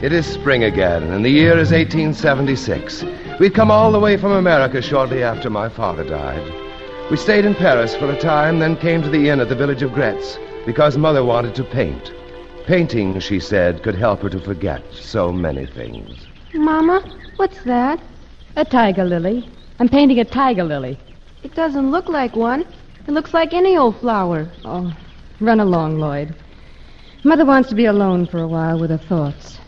It is spring again, and the year is 1876. We'd come all the way from America shortly after my father died. We stayed in Paris for a time, then came to the inn at the village of Gretz, because Mother wanted to paint. Painting, she said, could help her to forget so many things. Mama, what's that? A tiger lily. I'm painting a tiger lily. It doesn't look like one. It looks like any old flower. Oh, run along, Lloyd. Mother wants to be alone for a while with her thoughts.